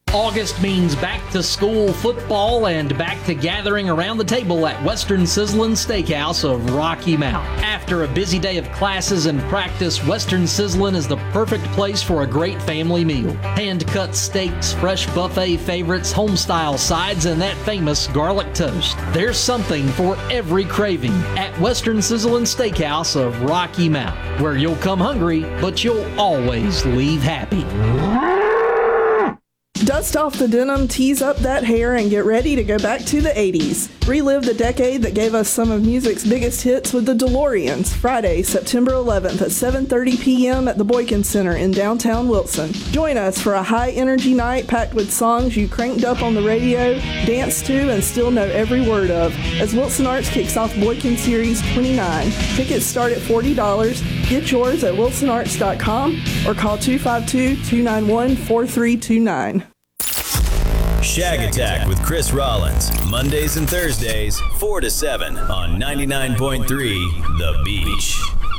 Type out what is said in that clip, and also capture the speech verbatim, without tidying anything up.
August means back-to-school football and back to gathering around the table at Western Sizzlin' Steakhouse of Rocky Mount. After a busy day of classes and practice, Western Sizzlin' is the perfect place for a great family meal. Hand-cut steaks, fresh buffet favorites, home-style sides, and that famous garlic toast. There's something for every craving at Western Sizzlin' Steakhouse of Rocky Mount, where you'll come hungry, but you'll always leave happy. Dust off the denim, tease up that hair, and get ready to go back to the eighties. Relive the decade that gave us some of music's biggest hits with the DeLoreans, Friday, September eleventh at seven thirty p.m. at the Boykin Center in downtown Wilson. Join us for a high-energy night packed with songs you cranked up on the radio, danced to, and still know every word of, as Wilson Arts kicks off Boykin Series twenty-nine. Tickets start at forty dollars. Get yours at wilson arts dot com or call two five two, two nine one, four three two nine. Shag Attack with Chris Rollins, Mondays and Thursdays, four to seven on ninety-nine point three The Beach.